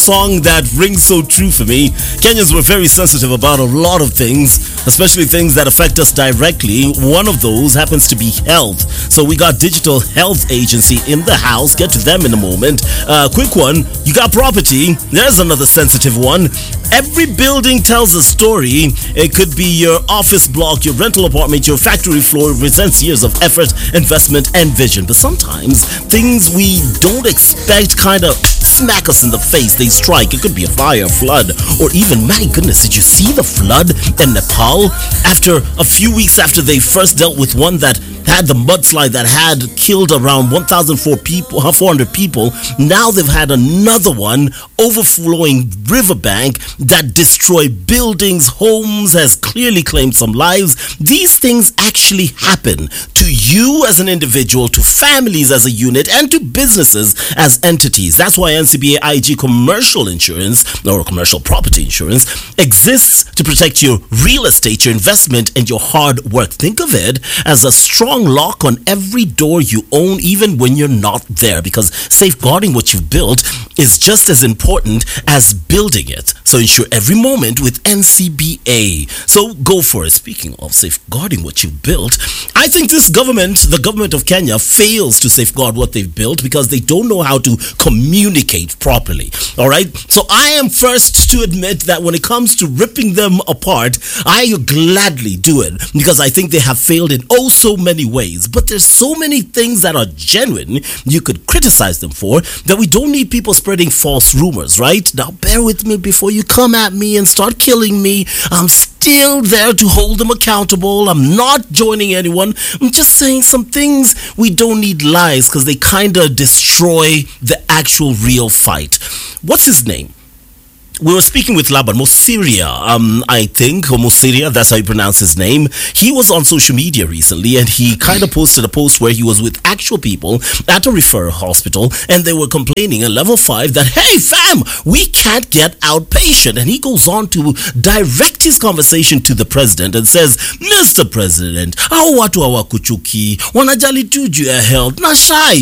Song that rings so true for me. Kenyans were very sensitive about a lot of things, especially things that affect us directly. One of those happens to be health. So we got Digital Health Agency in the house. Get to them in a moment. Quick one, you got property. There's another sensitive one. Every building tells a story. It could be your office block, your rental apartment, your factory floor. It presents years of effort, investment, and vision. But sometimes things we don't expect kind of smack us in the face. They strike. It could be a fire, flood, or even, my goodness, did you see the flood in Nepal? After a few weeks after they first dealt with one that had the mudslide that had killed around 1,400 people, now they've had another one, overflowing riverbank that destroyed buildings, homes, has clearly claimed some lives. These things actually happen to you as an individual, to families as a unit, and to businesses as entities. That's why NCBA IG Commercial Insurance, or Commercial Property Insurance, exists to protect your real estate, your investment, and your hard work. Think of it as a strong lock on every door you own, even when you're not there, because safeguarding what you've built is just as important as building it. So ensure every moment with NCBA. So go for it. Speaking of safeguarding what you've built, I think this government, the government of Kenya, fails to safeguard what they've built because they don't know how to communicate properly. All right. So I am first to admit that when it comes to ripping them apart, I gladly do it because I think they have failed in oh so many ways. But there's so many things that are genuine you could criticize them for that we don't need people spreading false rumors, right? Now bear with me before you come at me and start killing me. I'm still there to hold them accountable. I'm not joining anyone. I'm just saying some things we don't need lies because they kind of destroy the actual real fight. What's his name? We were speaking with Laban Mosiria, I think, or Mosiria, that's how you pronounce his name. He was on social media recently and he kind of posted a post where he was with actual people at a referral hospital and they were complaining at level 5 that, hey fam, we can't get outpatient. And he goes on to direct his conversation to the president and says, Mr. President, hao watu hawakuchuki, wanajali tu juu ya health, na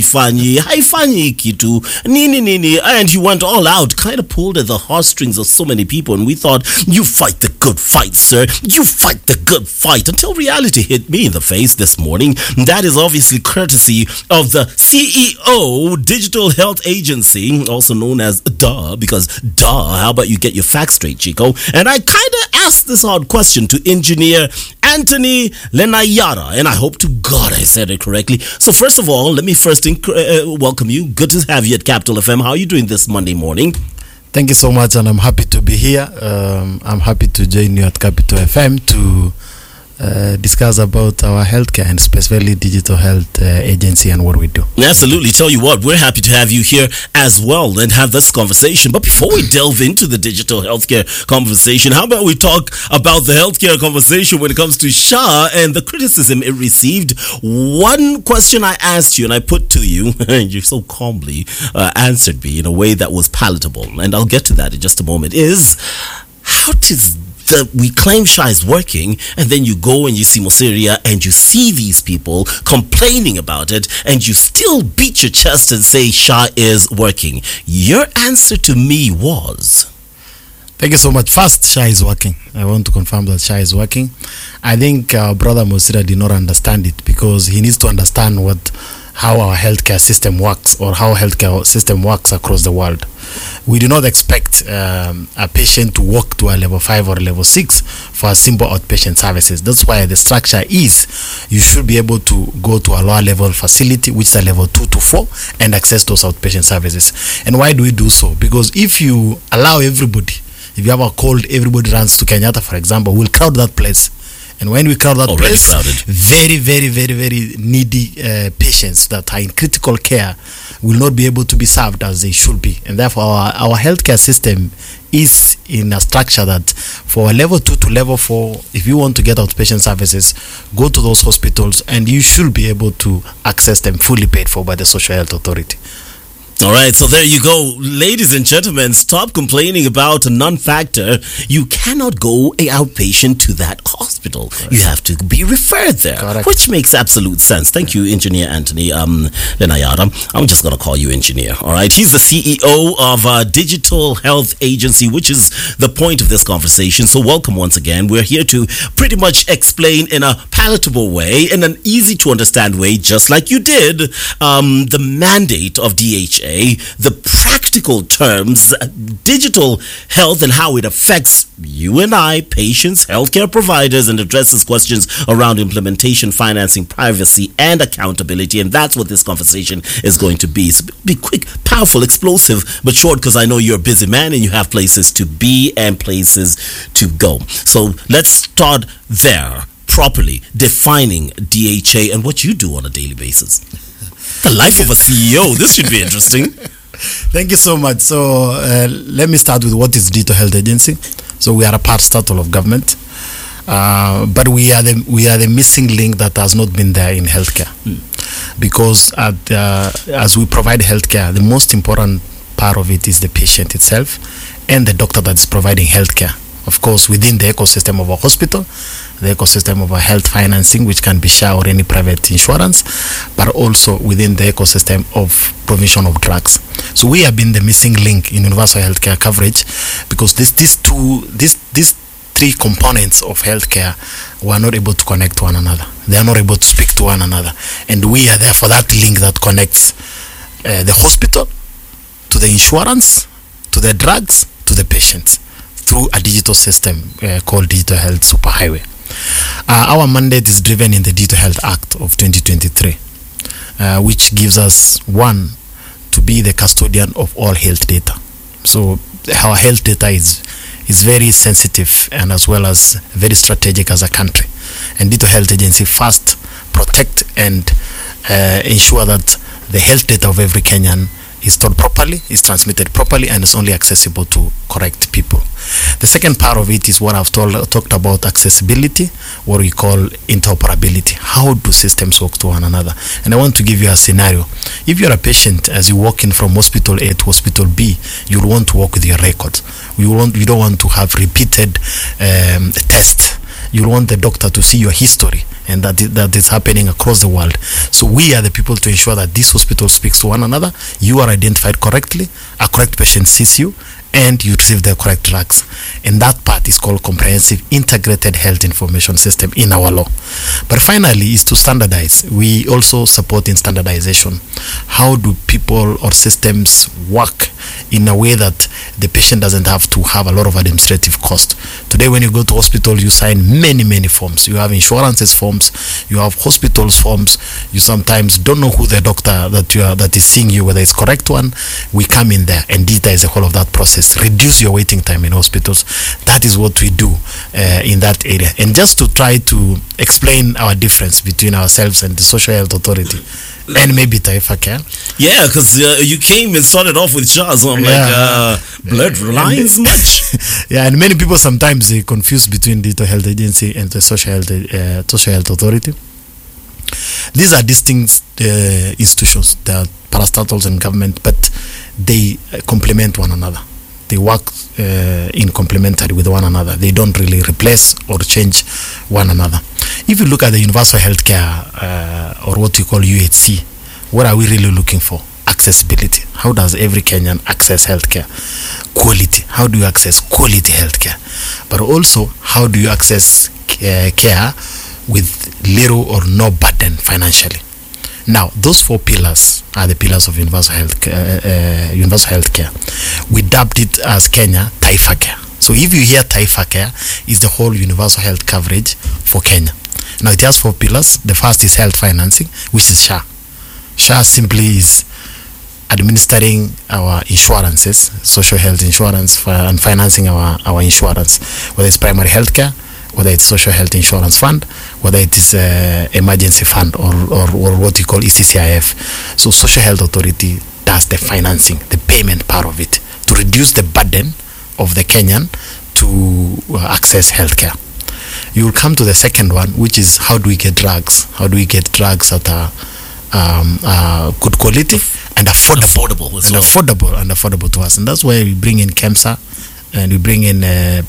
haifanyi kitu, nini. And he went all out, kind of pulled at the heartstrings of so many people, and we thought, you fight the good fight, sir. You fight the good fight, until reality hit me in the face this morning. That is obviously courtesy of the CEO, Digital Health Agency, also known as DAH, because how about you get your facts straight, Chico? And I kind of asked this hard question to engineer Anthony Lenayara, and I hope to God I said it correctly. So first of all, let me first welcome you. Good to have you at Capital FM. How are you doing this Monday morning? Thank you so much, and I'm happy to be here. I'm happy to join you at Capital FM to discuss about our healthcare and specifically Digital Health Agency and what we do. Absolutely. Tell you what, we're happy to have you here as well and have this conversation. But before we delve into the digital healthcare conversation, how about we talk about the healthcare conversation when it comes to SHA and the criticism it received? One question I asked you and I put to you, and you so calmly answered me in a way that was palatable, and I'll get to that in just a moment, is how does we claim SHA is working, and then you go and you see Mosiria and you see these people complaining about it, and you still beat your chest and say SHA is working. Your answer to me was... Thank you so much. First, SHA is working. I want to confirm that SHA is working. I think Brother Mosiria did not understand it because he needs to understand how our healthcare system works, or how healthcare system works across the world. We do not expect a patient to walk to a level 5 or a level 6 for a simple outpatient services. That's why the structure is you should be able to go to a lower level facility, which is a level 2 to 4, and access those outpatient services. And why do we do so? Because if you allow everybody, if you have a cold, everybody runs to Kenyatta, for example, we'll crowd that place. And when we crowd that already place, crowded. very needy patients that are in critical care will not be able to be served as they should be. And therefore, our healthcare system is in a structure that for level 2 to level 4, if you want to get outpatient services, go to those hospitals and you should be able to access them fully paid for by the Social Health Authority. All right, so there you go. Ladies and gentlemen, stop complaining about a non-factor. You cannot go a outpatient to that hospital. Correct. You have to be referred there, correct, which makes absolute sense. Thank you, Engineer Anthony Lenayada. I'm just going to call you Engineer, all right? He's the CEO of Digital Health Agency, which is the point of this conversation. So welcome once again. We're here to pretty much explain in a palatable way, in an easy-to-understand way, just like you did, the mandate of DHA, the practical terms, digital health and how it affects you and I, patients, healthcare providers, and addresses questions around implementation, financing, privacy, and accountability. And that's what this conversation is going to be. So be quick, powerful, explosive, but short, because I know you're a busy man and you have places to be and places to go. So let's start there, properly defining DHA and what you do on a daily basis. The life of a CEO. This should be interesting. Thank you so much. So let me start with what is Digital Health Agency. So we are a parastatal of government, but we are the missing link that has not been there in healthcare. Because as we provide healthcare, the most important part of it is the patient itself and the doctor that is providing healthcare. Of course, within the ecosystem of a hospital, the ecosystem of a health financing, which can be SHA or any private insurance, but also within the ecosystem of provision of drugs. So we have been the missing link in universal healthcare coverage, because these three components of healthcare were not able to connect to one another. They are not able to speak to one another. And we are there for that link that connects the hospital to the insurance, to the drugs, to the patients, through a digital system called Digital Health Superhighway. Our mandate is driven in the Digital Health Act of 2023, which gives us, one, to be the custodian of all health data. So our health data is very sensitive and as well as very strategic as a country. And Digital Health Agency first protect and ensure that the health data of every Kenyan is stored properly, is transmitted properly, and is only accessible to correct people. The second part of it is what I've talked about, accessibility, what we call interoperability. How do systems work to one another? And I want to give you a scenario. If you're a patient, as you walk in from hospital A to hospital B, you'll want to work with your records. You don't want to have repeated tests. You'll want the doctor to see your history, and that is happening across the world. So we are the people to ensure that this hospital speaks to one another, you are identified correctly, a correct patient sees you, and you receive the correct drugs. And that part is called Comprehensive Integrated Health Information System in our law. But finally is to standardize. We also support in standardization. How do people or systems work in a way that the patient doesn't have to have a lot of administrative cost? Today when you go to hospital, you sign many forms. You have insurances forms, you have hospitals forms, you sometimes don't know who the doctor that is seeing you, whether it's correct one. We come in there and digitize the whole of that process. Reduce your waiting time in hospitals. That is what we do in that area. And just to try to explain our difference between ourselves and the Social Health Authority and maybe Taifa Care. Yeah, because you came and started off with SHA, so I'm like, blood lines much. Yeah, and many people sometimes they confuse between Digital Health Agency and the Social Health Authority. These are distinct institutions. They are parastatals and government, but they complement one another. They work in complementary with one another. They don't really replace or change one another. If you look at the universal healthcare or what we call UHC, what are we really looking for? Accessibility. How does every Kenyan access healthcare? Quality. How do you access quality healthcare? But also, how do you access care with little or no burden financially? Now, those four pillars are the pillars of universal healthcare. We dubbed it as Kenya Taifa Care. So if you hear Taifa Care, it's the whole universal health coverage for Kenya. Now it has four pillars. The first is health financing, which is SHA. SHA simply is administering our insurances, social health insurance, and financing our insurance, whether it's primary health care, whether it's social health insurance fund, whether it is emergency fund or what we call ECCIF. So Social Health Authority does the financing, the payment part of it, to reduce the burden of the Kenyan to access healthcare. You will come to the second one, which is how do we get drugs? How do we get drugs that are good quality and affordable. Affordable To us. And that's why we bring in KEMSA, and we bring in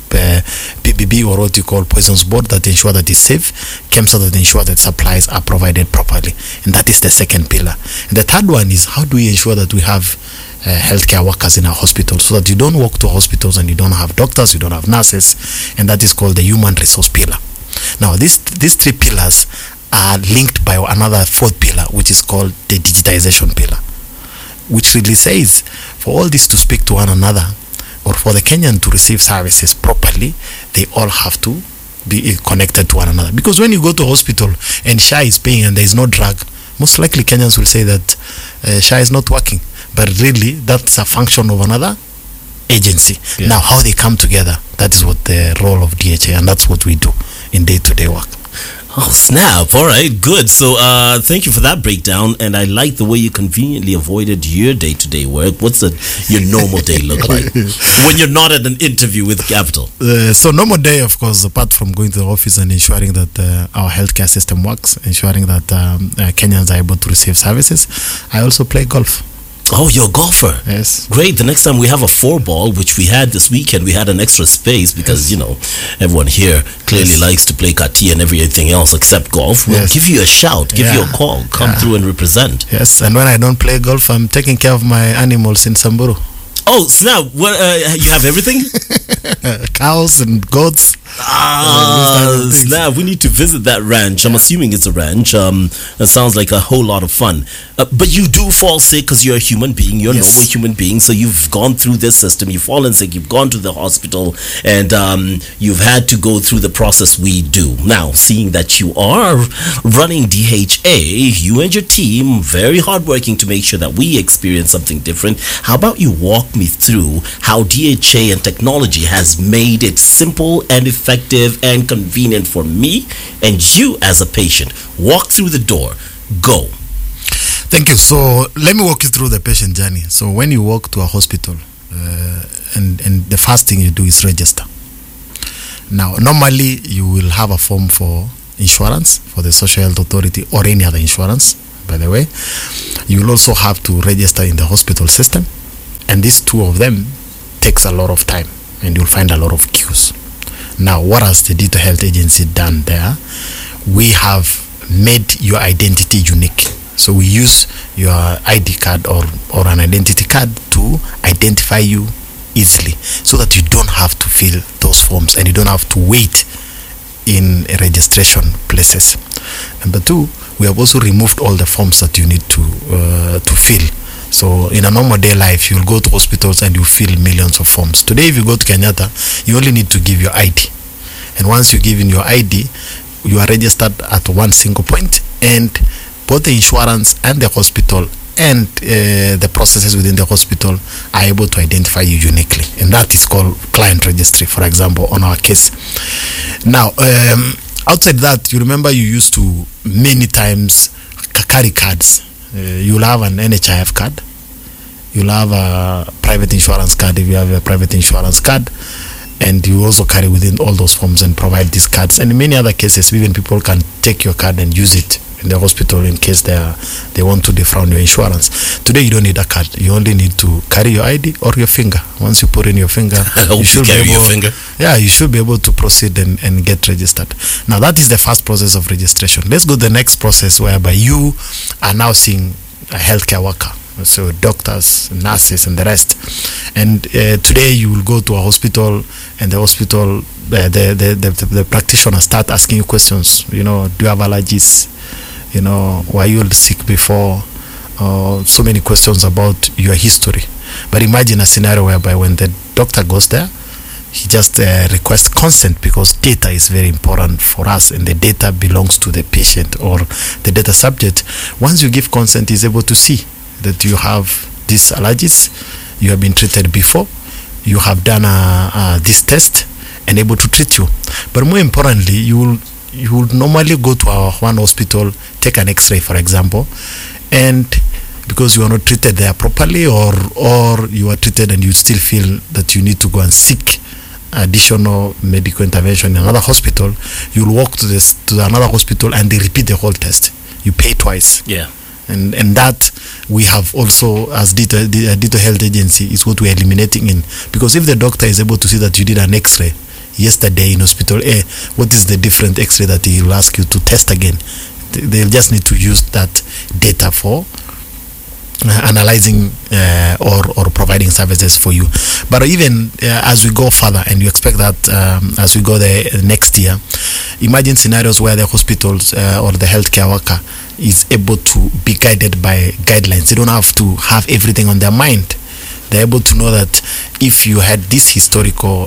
PBB, or what you call Poisons Board, that ensure that it's safe, KEMSA that ensure that supplies are provided properly. And that is the second pillar. And the third one is, how do we ensure that we have healthcare workers in our hospitals, so that you don't walk to hospitals and you don't have doctors, you don't have nurses, and that is called the human resource pillar. Now, these three pillars are linked by another fourth pillar, which is called the digitization pillar, which really says for all this to speak to one another, or for the Kenyan to receive services properly, they all have to be connected to one another. Because when you go to a hospital and SHA is paying and there is no drug, most likely Kenyans will say that SHA is not working. But really, that's a function of another agency. Yeah. Now, how they come together, that is what the role of DHA, and that's what we do in day-to-day work. Oh, snap. All right, good. So thank you for that breakdown. And I like the way you conveniently avoided your day-to-day work. What's your normal day look like when you're not at an interview with Capital? So normal day, of course, apart from going to the office and ensuring that our healthcare system works, ensuring that Kenyans are able to receive services, I also play golf. Oh, you're a golfer. Yes. Great. The next time we have a 4-ball, which we had this weekend, we had an extra space because, everyone here clearly likes to play kati and everything else except golf. We'll give you a shout, give you a call, come through and represent. Yes, and when I don't play golf, I'm taking care of my animals in Samburu. Oh, snap. What, you have everything? Cows and goats. Snap. We need to visit that ranch. I'm assuming it's a ranch. That sounds like a whole lot of fun. But you do fall sick because you're a human being. You're a normal human being. So you've gone through this system. You've fallen sick. You've gone to the hospital. And you've had to go through the process we do. Now, seeing that you are running DHA, you and your team, very hardworking to make sure that we experience something different. How about you walk me through how DHA and technology has made it simple and effective and convenient for me and you as a patient? Walk through the door. Go. Thank you. So let me walk you through the patient journey. So when you walk to a hospital, and the first thing you do is register. Now, normally you will have a form for insurance, for the Social Health Authority or any other insurance, by the way. You will also have to register in the hospital system. And these two of them takes a lot of time, and you'll find a lot of queues. Now, what has the Digital Health Agency done there? We have made your identity unique. So we use your ID card or an identity card to identify you easily, so that you don't have to fill those forms and you don't have to wait in registration places. Number two, we have also removed all the forms that you need to fill. So in a normal day life, you'll go to hospitals and you fill millions of forms. Today, if you go to Kenyatta, you only need to give your ID. And once you give in your ID, you are registered at one single point, and both the insurance and the hospital and the processes within the hospital are able to identify you uniquely. And that is called client registry, for example, on our case. Now, outside that, you remember you used to many times carry cards. You'll have an NHIF card. You'll have a private insurance card if you have a private insurance card. And you also carry within all those forms and provide these cards. And in many other cases, even people can take your card and use it in the hospital in case they want to defraud your insurance. Today, you don't need a card. You only need to carry your ID or your finger. Once you put in your finger, you should be able, your finger. Yeah, you should be able to proceed and get registered. Now, that is the first process of registration. Let's go to the next process, whereby you are now seeing a healthcare worker. So doctors, nurses, and the rest. And today you will go to a hospital, and the hospital, the practitioner start asking you questions. Do you have allergies? Were you sick before? So many questions about your history. But imagine a scenario whereby when the doctor goes there, he just requests consent, because data is very important for us, and the data belongs to the patient or the data subject. Once you give consent, he's able to see that you have these allergies, you have been treated before, you have done this test, and able to treat you. But more importantly, you will normally go to our one hospital, take an X-ray, for example, and because you are not treated there properly, or you are treated and you still feel that you need to go and seek additional medical intervention in another hospital, you'll walk to another hospital and they repeat the whole test. You pay twice. Yeah. and that we have also, as Dito Health Agency, is what we're eliminating in, because if the doctor is able to see that you did an X-ray yesterday in hospital A, what is the different X-ray that he will ask you to test again? They'll just need to use that data for analyzing or providing services for you. But even as we go further, and you expect that as we go there next year, imagine scenarios where the hospitals or the healthcare worker is able to be guided by guidelines. They don't have to have everything on their mind. They're able to know that if you had this historical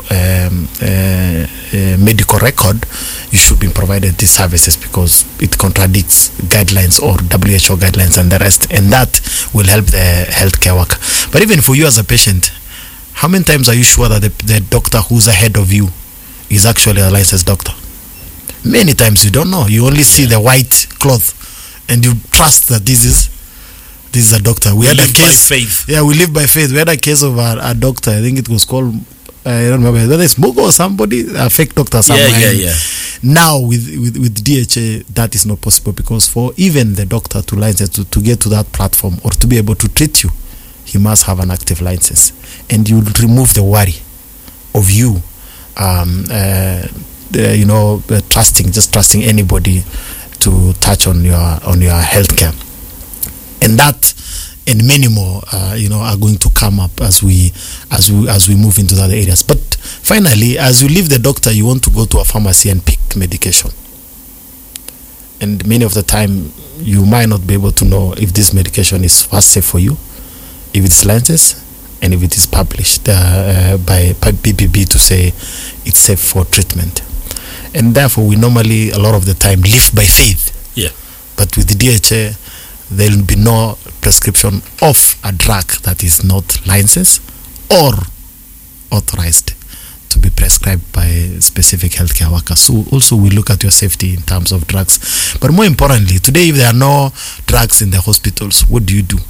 medical record, you should be provided these services because it contradicts guidelines or WHO guidelines and the rest. And that will help the healthcare worker. But even for you as a patient, how many times are you sure that the doctor who's ahead of you is actually a licensed doctor? Many times you don't know. You only see the white cloth and you trust that this is a doctor. We had a case. By faith. Yeah, we live by faith. We had a case of a doctor. I think it was called, I don't remember whether it's Mugo or somebody, a fake doctor somewhere. Yeah. Now with DHA, that is not possible, because for even the doctor to license to get to that platform or to be able to treat you, he must have an active license, and you remove the worry of you, trusting anybody to touch on your healthcare. And that and many more are going to come up as we move into the other areas. But finally, as you leave the doctor, you want to go to a pharmacy and pick medication, and many of the time you might not be able to know if this medication is first safe for you, if it's licensed, and if it is published by BBB to say it's safe for treatment. And therefore we normally a lot of the time live by faith. Yeah. But with the DHA, there will be no prescription of a drug that is not licensed or authorized to be prescribed by specific healthcare workers. So also we look at your safety in terms of drugs. But more importantly, today if there are no drugs in the hospitals, what do you do?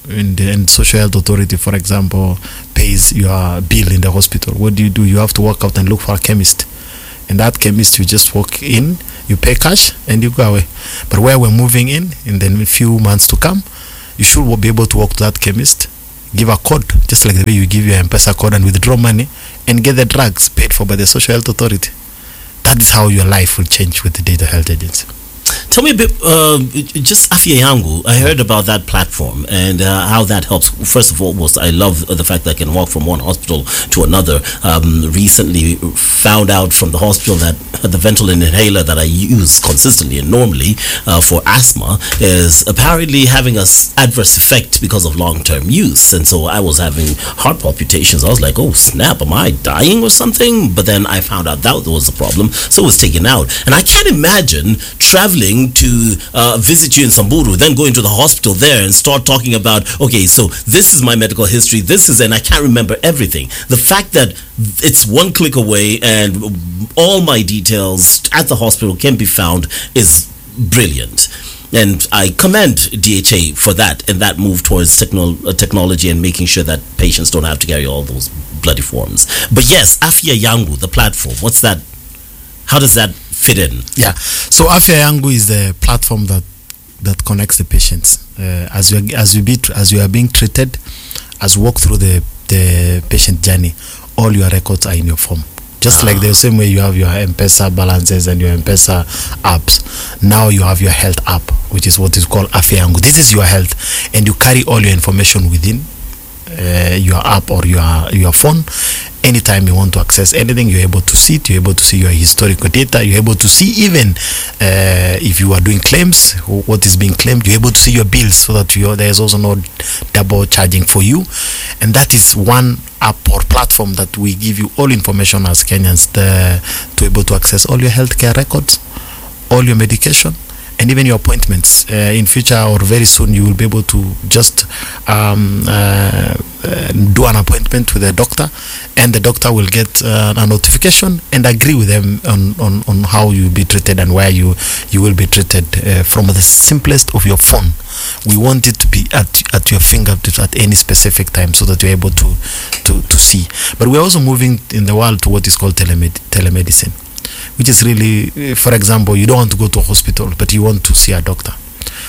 And Social Health Authority, for example, pays your bill in the hospital. What do? You have to walk out and look for a chemist. And that chemist, you just walk in, you pay cash, and you go away. But where we're moving in the few months to come, you should be able to walk to that chemist, give a code, just like the way you give your M-Pesa code and withdraw money, and get the drugs paid for by the Social Health Authority. That is how your life will change with the Dito Health Agency. Tell me a bit, just Afya Yangu. I heard about that platform and how that helps. First of all, I love the fact that I can walk from one hospital to another. Recently found out from the hospital that the Ventolin inhaler that I use consistently and normally for asthma is apparently having an adverse effect because of long-term use. And so I was having heart palpitations. I was like, oh snap, am I dying or something? But then I found out that was the problem, so it was taken out. And I can't imagine traveling to visit you in Samburu, then going to the hospital there and start talking about, okay, so this is my medical history, and I can't remember everything. The fact that it's one click away and all my details at the hospital can be found is brilliant. And I commend DHA for that and that move towards technology and making sure that patients don't have to carry all those bloody forms. But yes, Afya Yangu, the platform, what's that? How does that fit in? Yeah, so Afya Yangu is the platform that connects the patients as you are being treated, as you walk through the patient journey. All your records are in your phone, just like the same way you have your M-Pesa balances and your M-Pesa apps. Now you have your health app, which is what is called Afya Yangu. This is your health, and you carry all your information within your app or your phone. Anytime you want to access anything, you're able to see it. You're able to see your historical data. You're able to see even if you are doing claims, what is being claimed. You're able to see your bills, so that there's also no double charging for you. And that is one app or platform that we give you all information as Kenyans to be able to access all your healthcare records, all your medication, and even your appointments. In future or very soon, you will be able to just do an appointment with a doctor, and the doctor will get a notification and agree with them on how you'll be treated and where you will be treated from the simplest of your phone. We want it to be at your fingertips at any specific time, so that you're able to see. But we're also moving in the world to what is called telemedicine, which is really, for example, you don't want to go to a hospital, but you want to see a doctor.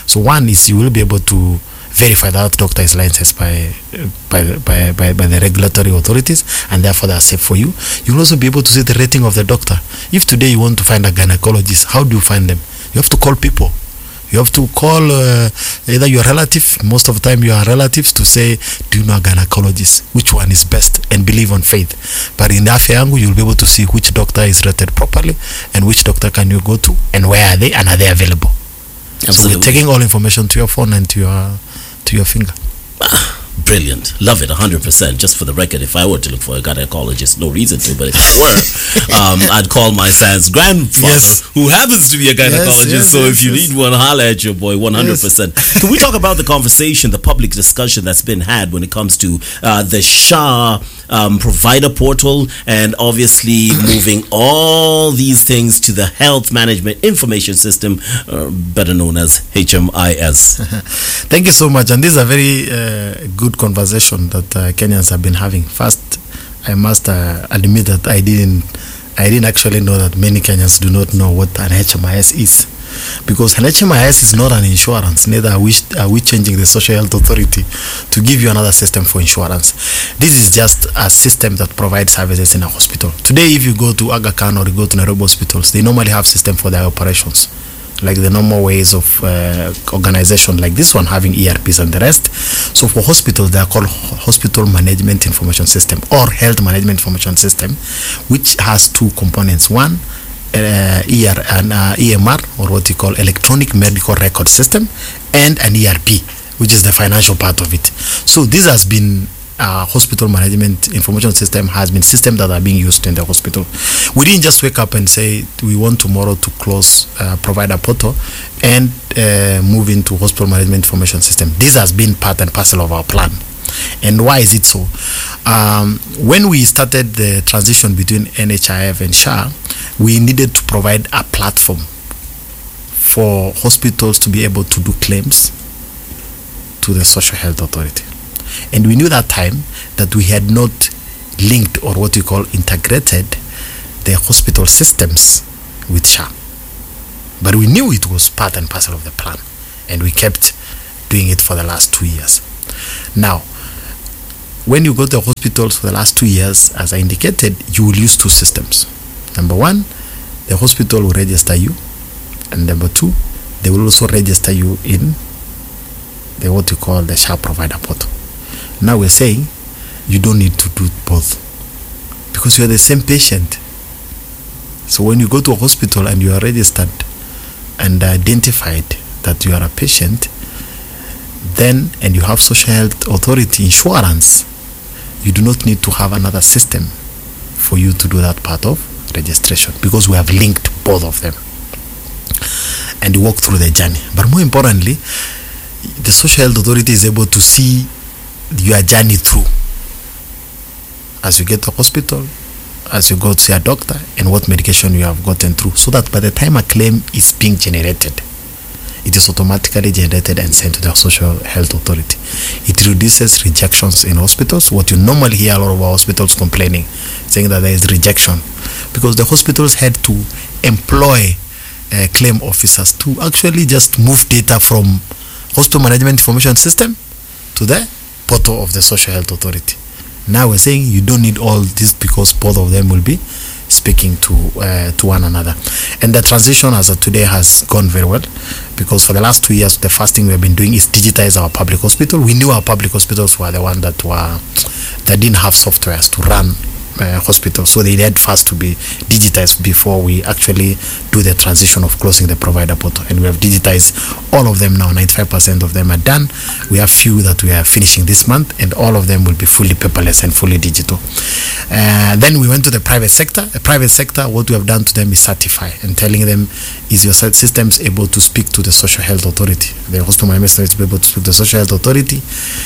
So one is you will be able to verify that doctor is licensed by the regulatory authorities, and therefore they are safe for you. You will also be able to see the rating of the doctor. If today you want to find a gynecologist, how do you find them? You have to call people. You have to call either your relative, most of the time your relatives, to say, do you know a gynecologist? Which one is best? And believe on faith. But in Afya Yangu, you'll be able to see which doctor is rated properly and which doctor can you go to and where are they and are they available. Absolutely. So we're taking all information to your phone and to your finger. Brilliant. Love it, 100%. Just for the record, if I were to look for a gynecologist, no reason to, but if I were, I'd call my son's grandfather, who happens to be a gynecologist. If you need one, holla at your boy, 100%. Can we talk about the conversation, the public discussion that's been had when it comes to the SHA provider portal, and obviously moving all these things to the Health Management Information System, better known as HMIS? Thank you so much. And this is a very good conversation that Kenyans have been having. First, I must admit that I didn't actually know that many Kenyans do not know what an HMIS is, because an HMIS is not an insurance. Neither are we changing the Social Health Authority to give you another system for insurance. This is just a system that provides services in a hospital. Today, if you go to Aga Khan or you go to Nairobi hospitals, they normally have system for their operations, like the normal ways of organization, like this one having ERPs and the rest. So for hospitals, they are called Hospital Management Information System or Health Management Information System, which has two components. One, EMR, or what you call Electronic Medical Record System, and an ERP, which is the financial part of it. So this has been Hospital Management Information System has been systems that are being used in the hospital. We didn't just wake up and say we want tomorrow to close provider portal and move into Hospital Management Information System. This has been part and parcel of our plan. And why is it so? When we started the transition between NHIF and SHA, we needed to provide a platform for hospitals to be able to do claims to the Social Health Authority. And we knew that time that we had not linked, or what we call integrated, the hospital systems with SHA. But we knew it was part and parcel of the plan, and we kept doing it for the last 2 years. Now, when you go to the hospitals for the last 2 years, as I indicated, you will use two systems. Number one, the hospital will register you, and number two, they will also register you in the what we call the SHA provider portal. Now we're saying you don't need to do both, because you are the same patient. So when you go to a hospital and you are registered and identified that you are a patient, then, and you have Social Health Authority insurance, you do not need to have another system for you to do that part of registration, because we have linked both of them and you walk through the journey. But more importantly, the Social Health Authority is able to see your journey through as you get to hospital, as you go to see a doctor, and what medication you have gotten through, so that by the time a claim is being generated, it is automatically generated and sent to the Social Health Authority. It reduces rejections in hospitals. What you normally hear a lot of our hospitals complaining, saying that there is rejection, because the hospitals had to employ claim officers to actually just move data from Hospital Management Information System to the portal of the Social Health Authority. Now we're saying you don't need all this, because both of them will be speaking to one another. And the transition as of today has gone very well, because for the last 2 years, the first thing we've been doing is digitize our public hospital. We knew our public hospitals were the one that didn't have softwares to run hospitals, so they had first to be digitized before we actually do the transition of closing the provider portal. And we have digitized all of them now. 95% of them are done. We have few that we are finishing this month, and all of them will be fully paperless and fully digital. Then we went to the private sector. The private sector, what we have done to them is certify, and telling them, is your systems able to speak to the Social Health Authority? The hospital management is able to speak to the Social Health Authority.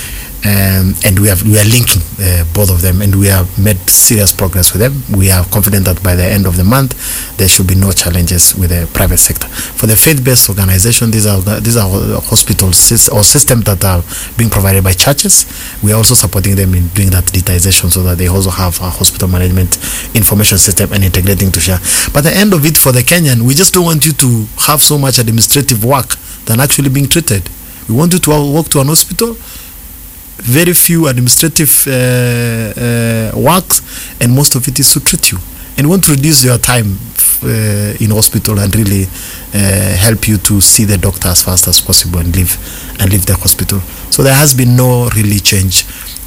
And we are linking both of them, and we have made serious progress with them. We are confident that by the end of the month there should be no challenges with the private sector. For the faith-based organization, these are hospitals or systems that are being provided by churches. We are also supporting them in doing that digitization, so that they also have a hospital management information system and integrating to SHA. But at the end of it, for the Kenyan, we just don't want you to have so much administrative work than actually being treated. We want you to walk to an hospital, very few administrative works, and most of it is to treat you. And we want to reduce your time in hospital and really help you to see the doctor as fast as possible and leave the hospital. So there has been no really change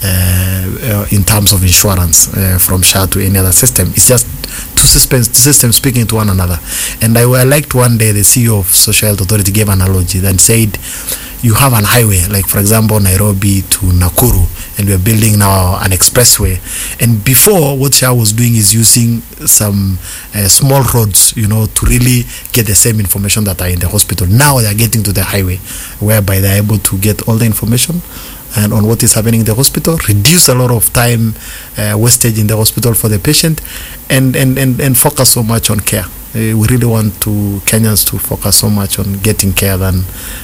in terms of insurance from SHA to any other system. It's just two systems speaking to one another. And I liked one day the CEO of Social Health Authority gave an analogy that said, you have an highway, like for example Nairobi to Nakuru, and we're building now an expressway. And before, what SHA was doing is using some small roads, to really get the same information that are in the hospital. Now they're getting to the highway, whereby they're able to get all the information and on what is happening in the hospital, reduce a lot of time wastage in the hospital for the patient, and focus so much on care. We really want Kenyans to focus so much on getting care than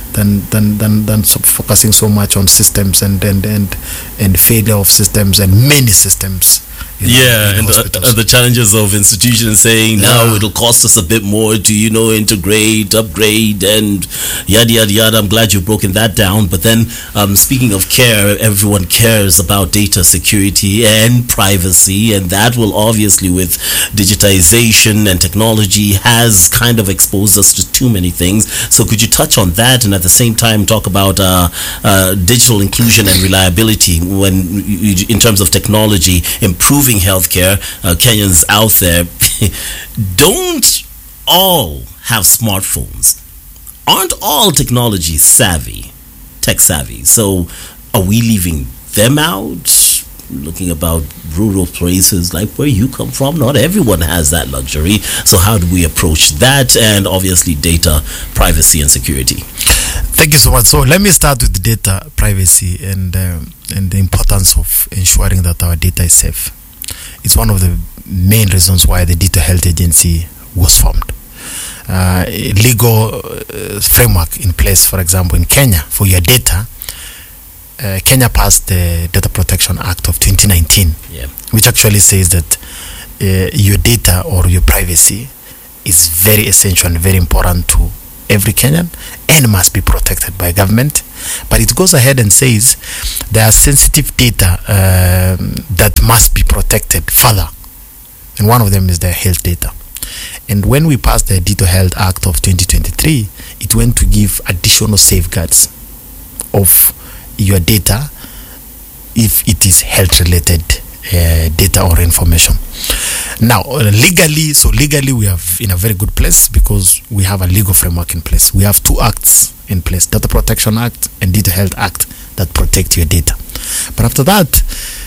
focusing so much on systems and failure of systems and many systems. And the challenges of institutions saying now it'll cost us a bit more to integrate, upgrade, and yada yada yada. I'm glad you've broken that down. But then speaking of care, everyone cares about data security and privacy, and that will obviously, with digitization and technology, has kind of exposed us to too many things. So could you touch on that, and at the same time talk about digital inclusion and reliability in terms of technology improving healthcare? Kenyans out there don't all have smartphones, aren't all technology tech savvy. So are we leaving them out? Looking about rural places like where you come from, not everyone has that luxury. So how do we approach that, and obviously data privacy and security? Thank you so much. So let me start with data privacy and the importance of ensuring that our data is safe. It's one of the main reasons why the Digital Health Agency was formed. Legal framework in place, for example, in Kenya for your data. Kenya passed the Data Protection Act of 2019, which actually says that your data or your privacy is very essential and very important to every Kenyan and must be protected by government. But it goes ahead and says there are sensitive data that must be protected further, and one of them is the health data. And when we passed the Digital Health Act of 2023, it went to give additional safeguards of your data if it is health related data or information. Now legally we are in a very good place because we have a legal framework in place. We have two acts in place, Data Protection Act and Digital Health Act, that protect your data. But after that,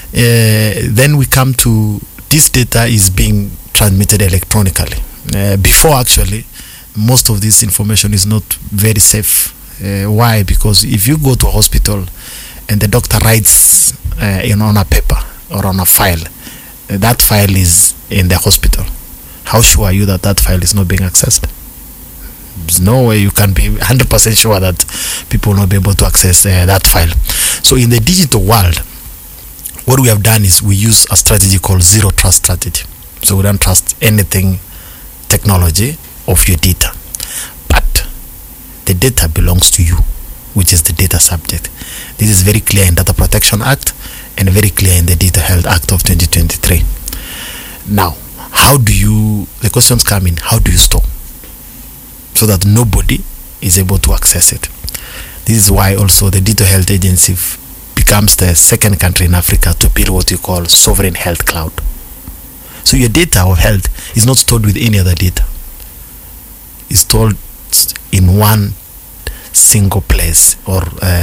then we come to this data is being transmitted electronically. Before, actually, most of this information is not very safe. Why? Because if you go to a hospital and the doctor writes on a paper or on a file, that file is in the hospital. How sure are you that that file is not being accessed? There's no way you can be 100% sure that people will not be able to access that file. So in the digital world, what we have done is we use a strategy called zero trust strategy. So we don't trust anything technology of your data. But the data belongs to you, which is the data subject. This is very clear in Data Protection Act and very clear in the Digital Health Act of 2023. Now, the questions come in, how do you store? So that nobody is able to access it. This is why also the Digital Health Agency becomes the second country in Africa to build what you call sovereign health cloud. So your data of health is not stored with any other data. It's stored in one single place or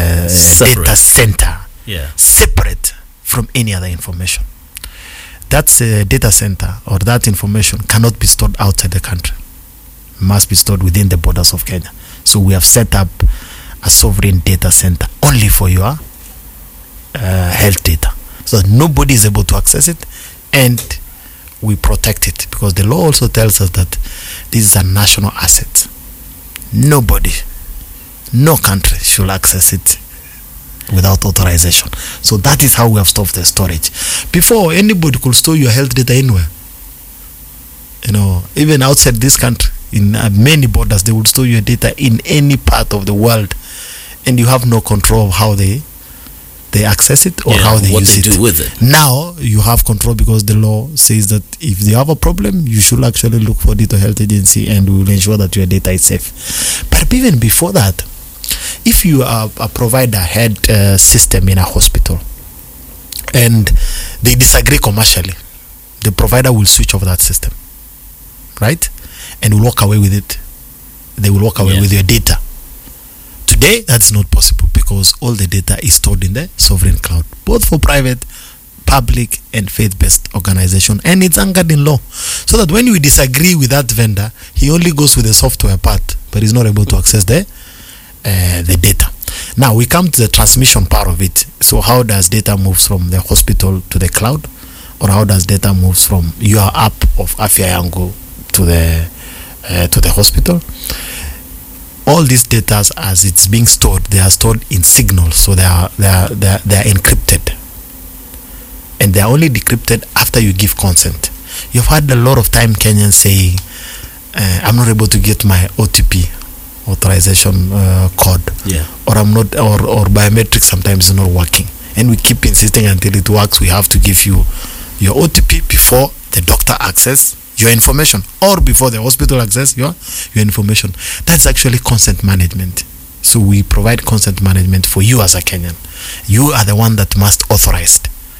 data center, separate from any other information. That data center or that information cannot be stored outside the country. It must be stored within the borders of Kenya. So we have set up a sovereign data center only for your health data, so that nobody is able to access it, and we protect it because the law also tells us that this is a national asset. Nobody, no country should access it without authorization. So that is how we have stopped the storage. Before, anybody could store your health data anywhere, even outside this country. in many borders. They would store your data in any part of the world, and you have no control of how they access it or how they what use they it. do with it. Now you have control because the law says that if you have a problem, you should actually look for Digital Health Agency, and we will ensure that your data is safe. But even before that, if you are a provider head system in a hospital and they disagree commercially, the provider will switch off that system, right? And will walk away with it. They will walk away with your data. Today, that's not possible because all the data is stored in the sovereign cloud, both for private, public, and faith-based organization, and it's anchored in law. So that when you disagree with that vendor, he only goes with the software part, but he's not able to access the data. Now we come to the transmission part of it. So how does data move from the hospital to the cloud, or how does data move from your app of Afya Yangu to the hospital? All these data, as it's being stored, they are stored in signals, so they are encrypted, and they are only decrypted after you give consent. You've had a lot of time Kenyans saying, "I'm not able to get my OTP, authorization code, or I'm not, or biometrics sometimes is not working," and we keep insisting until it works. We have to give you your OTP before the doctor access your information, or before the hospital access your information. That's actually consent management. So we provide consent management for you as a Kenyan. You are the one that must authorize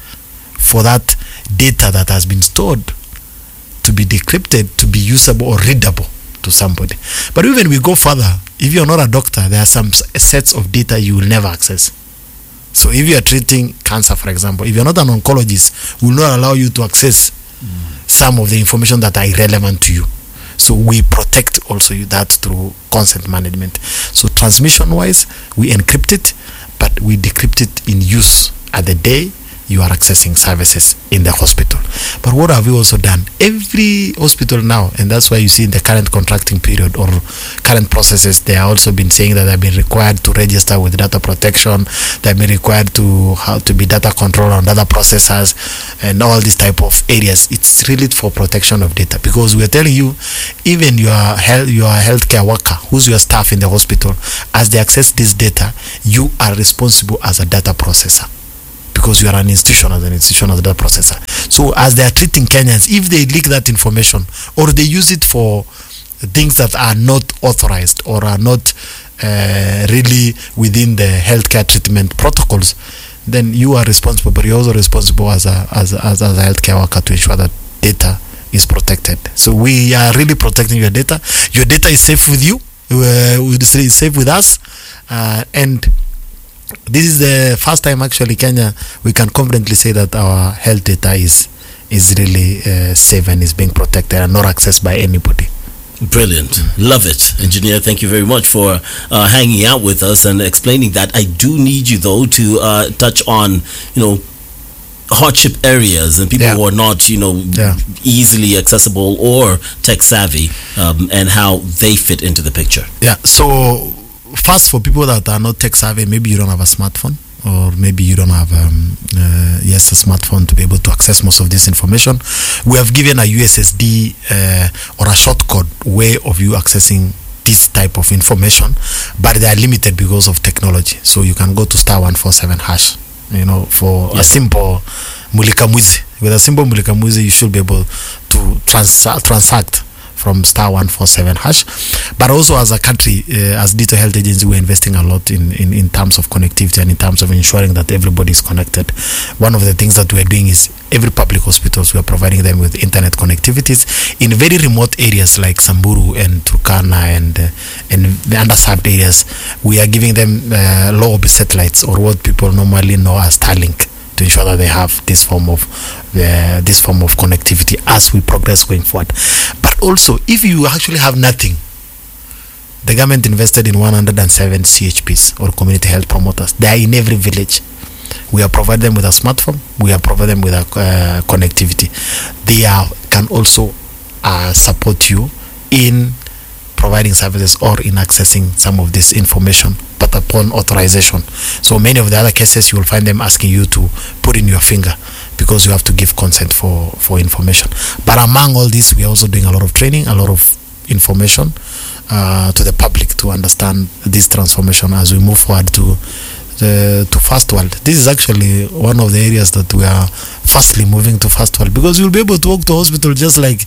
for that data that has been stored to be decrypted, to be usable or readable to somebody. But even we go further, if you're not a doctor, there are some sets of data you will never access. So if you are treating cancer, for example, if you're not an oncologist, we will not allow you to access some of the information that are irrelevant to you. So we protect also that through consent management. So transmission wise, we encrypt it, but we decrypt it in use at the day you are accessing services in the hospital. But what have we also done? Every hospital now, and that's why you see in the current contracting period or current processes, they are also been saying that they've been required to register with data protection, they've been required to have to be data control on data processors and all these type of areas. It's really for protection of data, because we are telling you, even your healthcare worker, who's your staff in the hospital, as they access this data, you are responsible as a data processor, because you are an institution, as a data processor. So as they are treating Kenyans, if they leak that information or they use it for things that are not authorized or are not really within the healthcare treatment protocols, then you are responsible. But you're also responsible as a healthcare worker to ensure that data is protected. So we are really protecting your data. Your data is safe with you. It's safe with us, and this is the first time actually Kenya we can confidently say that our health data is really safe and is being protected and not accessed by anybody. Brilliant. Love it. Engineer, thank you very much for hanging out with us and explaining that. I do need you though to touch on, hardship areas and people who are not, easily accessible or tech savvy, and how they fit into the picture. Yeah. So first, for people that are not tech savvy, maybe you don't have a smartphone, or maybe you don't have a smartphone to be able to access most of this information. We have given a USSD or a shortcode way of you accessing this type of information, but they are limited because of technology. So you can go to *147#, for a simple Mulika Mwizi. With a simple Mulika Mwizi, you should be able to transact from *147#. But also as a country, as Digital Health Agency, we're investing a lot in terms of connectivity and in terms of ensuring that everybody is connected. One of the things that we're doing is every public hospitals, we are providing them with internet connectivities in very remote areas like Samburu and Turkana and the underserved areas. We are giving them low orbit satellites, or what people normally know as Starlink, to ensure that they have this form of connectivity as we progress going forward. But also, if you actually have nothing, the government invested in 107 CHPs, or community health promoters. They are in every village. We are providing them with a smartphone. We are providing them with a connectivity. They can also support you in providing services or in accessing some of this information, but upon authorization. So many of the other cases, you will find them asking you to put in your finger, because you have to give consent for information. But among all this, we are also doing a lot of training, a lot of information to the public to understand this transformation as we move forward to first world. This is actually one of the areas that we are fastly moving to first world, because you'll be able to walk to hospital just like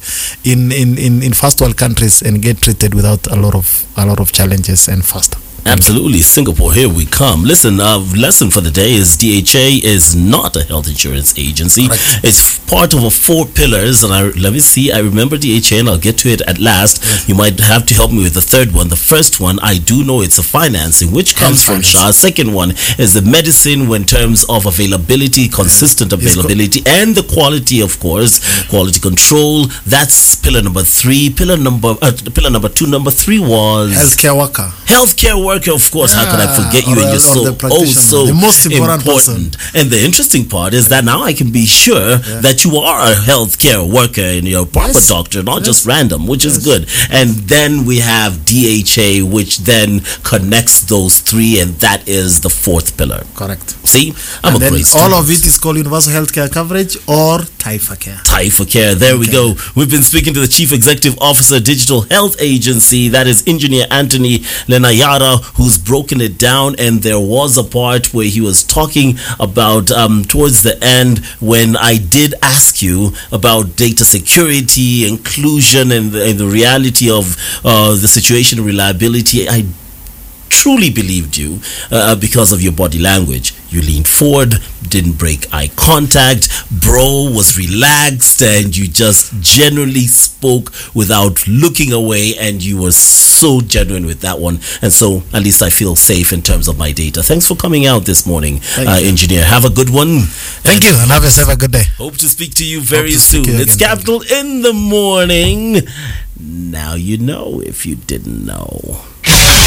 in first world countries and get treated without a lot of challenges and faster. Absolutely. Singapore, here we come. Listen, lesson for the day is DHA is not a health insurance agency. Correct. It's part of 4 pillars. And let me see, I remember DHA and I'll get to it at last. Yes. You might have to help me with the third one. The first one, I do know it's a financing, which comes from SHA. Second one is the medicine in terms of availability, consistent availability, and the quality, of course, quality control. That's pillar number 3. Pillar number 2. Number 3 was Healthcare worker. Healthcare worker, of course. How could I forget you? And you're so the most important person. And the interesting part is that now I can be sure that you are a healthcare worker and you're a proper doctor, not just random, which is good. And then we have DHA, which then connects those 3, and that is the 4th pillar. Correct. See, I'm and a great student. All of it is called universal healthcare coverage or Taifa Care. Taifa Care. There we go. We've been speaking to the Chief Executive Officer, Digital Health Agency. That is Engineer Anthony Lenayara, who's broken it down. And there was a part where he was talking about towards the end, when I did ask you about data security, inclusion, and the reality of the situation, reliability. I truly believed you because of your body language. You leaned forward, didn't break eye contact, bro was relaxed, and you just generally spoke without looking away, and you were so genuine with that one. And so at least I feel safe in terms of my data. Thanks for coming out this morning, Engineer. Have a good one. Thank you, and have yourself a good day. Hope to speak to you very soon. It's Capital in the Morning. Now you know if you didn't know.